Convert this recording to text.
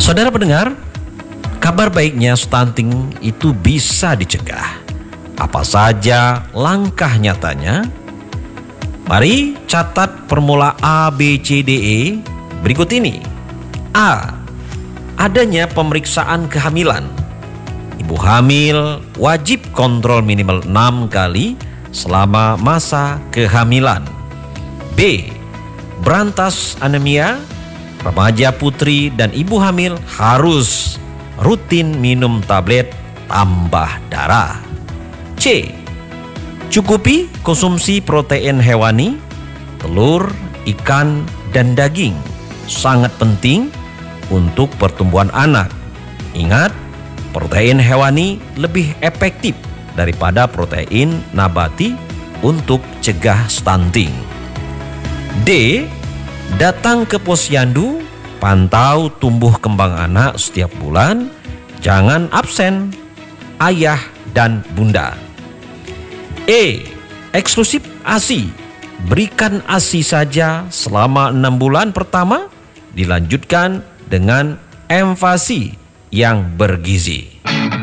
Saudara pendengar, kabar baiknya stunting itu bisa dicegah. Apa saja langkah nyatanya? Mari catat formula A, B, C, D, E berikut ini. A. Adanya pemeriksaan kehamilan. Ibu hamil wajib kontrol minimal 6 kali selama masa kehamilan. B. Berantas anemia. Remaja putri dan ibu hamil harus rutin minum tablet tambah darah. C. Cukupi konsumsi protein hewani, telur, ikan, dan daging. Sangat penting untuk pertumbuhan anak. Ingat, protein hewani lebih efektif daripada protein nabati untuk cegah stunting. D. Datang ke posyandu, pantau tumbuh kembang anak setiap bulan, jangan absen ayah dan bunda. E. Eksklusif ASI, berikan ASI saja selama 6 bulan pertama, dilanjutkan dengan emfasi yang bergizi.